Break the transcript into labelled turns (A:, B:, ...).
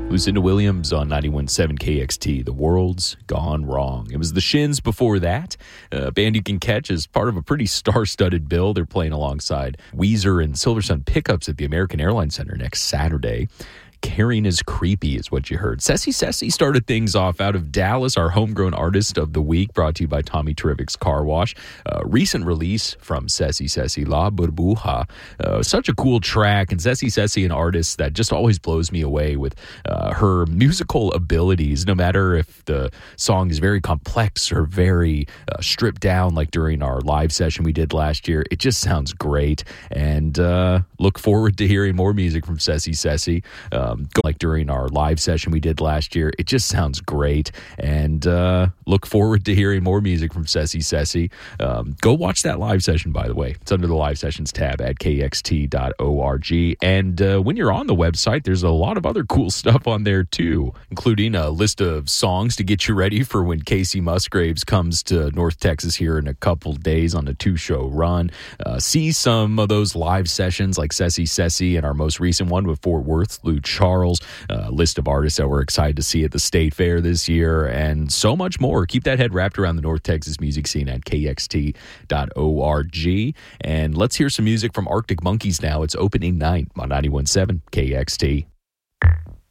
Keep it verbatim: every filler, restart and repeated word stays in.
A: Lucinda Williams on ninety-one point seven K X T, The World's Gone Wrong. It was the Shins before that, a band you can catch as part of a pretty star-studded bill. They're playing alongside Weezer and Silversun Pickups at the American Airlines Center next Saturday. Caring is Creepy is what you heard. Ceci Ceci started things off out of Dallas, our homegrown artist of the week, brought to you by Tommy Terrific's Car Wash. Uh, recent release from Ceci Ceci, La Burbuja. Uh, such a cool track, and Ceci Ceci, an artist that just always blows me away with uh, her musical abilities, no matter if the song is very complex or very uh, stripped down, like during our live session we did last year. It just sounds great, and uh, look forward to hearing more music from Ceci Ceci. Uh, Um, like during our live session we did last year. It just sounds great, and uh, look forward to hearing more music from Ceci Ceci. Um, go watch that live session, by the way. It's under the live sessions tab at K X T dot org, and uh, when you're on the website, there's a lot of other cool stuff on there too, including a list of songs to get you ready for when Casey Musgraves comes to North Texas here in a couple days on a two-show run. Uh, see some of those live sessions like Ceci Ceci and our most recent one with Fort Worth, Lou Charles, a list of artists that we're excited to see at the State Fair this year, and so much more. Keep that head wrapped around the North Texas music scene at K X T dot org. And let's hear some music from Arctic Monkeys now. It's opening night on ninety-one point seven K X T.